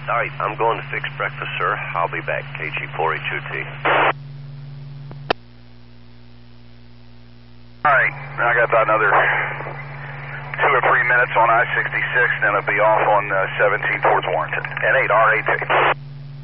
All right, I'm going to fix breakfast, sir. I'll be back. KG4H2T. All right, I got about another 2 or 3 minutes on I-66, then I'll be off on 17 towards Warrenton. N8 R18.